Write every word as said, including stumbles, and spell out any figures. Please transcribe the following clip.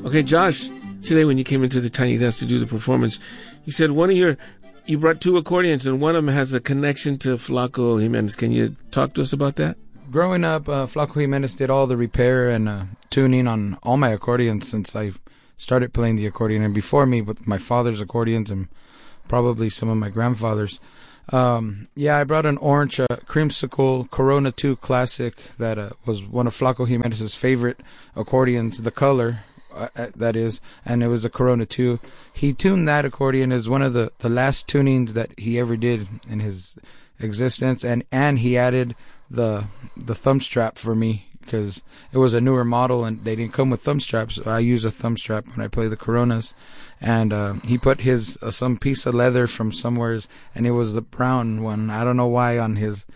Okay, Josh, today when you came into the Tiny Desk to do the performance, you said one of your, you brought two accordions and one of them has a connection to Flaco Jimenez. Can you talk to us about that? Growing up, uh, Flaco Jimenez did all the repair and uh, tuning on all my accordions since I started playing the accordion, and before me with my father's accordions and probably some of my grandfather's. Um, yeah, I brought an orange uh, creamsicle Corona two Classic that uh, was one of Flaco Jimenez's favorite accordions, the color, uh, uh, that is, and it was a Corona two. He tuned that accordion as one of the, the last tunings that he ever did in his existence, and, and he added the the thumb strap for me because it was a newer model and they didn't come with thumb straps. So I use a thumb strap when I play the Coronas. And uh, he put his uh, some piece of leather from somewheres, and it was the brown one. I don't know why on his